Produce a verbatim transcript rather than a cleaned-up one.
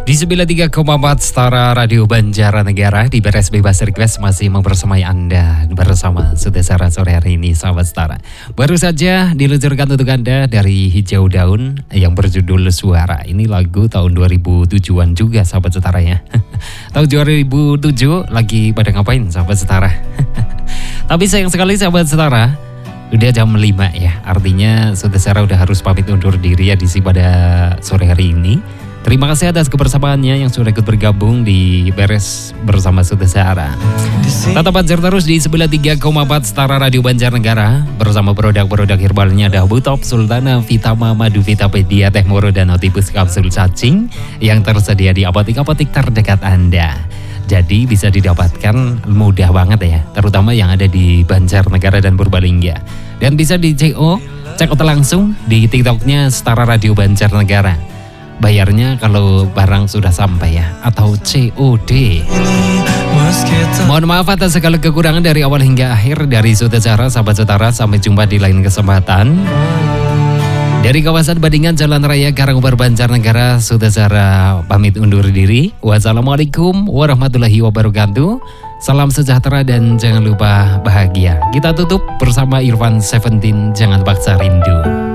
Di sembilan puluh tiga koma empat Setara Radio Banjarnegara di Beres Bebas Request masih membersamai Anda bersama Sudesara sore hari ini, sahabat Setara. Baru saja diluncurkan untuk Anda dari Hijau Daun yang berjudul Suara. Ini lagu tahun dua ribu tujuh-an juga, sahabat Setara ya. Tahun dua ribu tujuh lagi pada ngapain, sahabat Setara? Tapi sayang sekali, sahabat Setara, udah jam lima ya. Artinya Sudesara udah harus pamit undur diri ya di sini pada sore hari ini. Terima kasih atas kebersamaannya yang sudah ikut bergabung di Beres bersama Sudesara. Tetap ajar terus di sembilan puluh tiga koma empat Setara Radio Banjarnegara bersama produk-produk herbalnya Dahu Top, Sultana, Vitama, Madu, Vitapedia, Teh Moro, dan Otibus Kapsul Cacing yang tersedia di apotik-apotik terdekat Anda. Jadi bisa didapatkan mudah banget ya, terutama yang ada di Banjarnegara dan Purbalingga. Dan bisa di C O, cek out langsung di TikToknya Setara Radio Banjarnegara. Bayarnya kalau barang sudah sampai ya, atau C O D. Mohon maaf atas segala kekurangan dari awal hingga akhir dari Sudesara, sahabat Setara. Sampai jumpa di lain kesempatan. Dari kawasan Badingan, Jalan Raya Karangumbar, Banjarnegara, Sudesara pamit undur diri. Wassalamualaikum warahmatullahi wabarakatuh. Salam sejahtera dan jangan lupa bahagia. Kita tutup bersama Irfan Seventeen, Jangan Paksa Rindu.